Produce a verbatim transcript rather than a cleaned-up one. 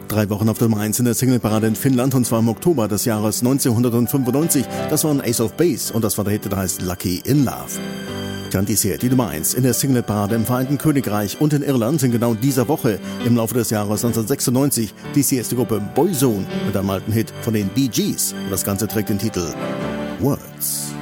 Drei Wochen auf der Nummer eins in der Singleparade in Finnland, und zwar im Oktober des Jahres neunzehnhundertfünfundneunzig. Das war ein Ace of Base und das war der Hit, der heißt Lucky in Love. Dann dies hier, die Nummer eins in der Singleparade im Vereinigten Königreich und in Irland in genau dieser Woche im Laufe des Jahres neunzehnhundertsechsundneunzig. Dies hier ist die Gruppe Boyzone mit einem alten Hit von den Bee Gees und das Ganze trägt den Titel Words.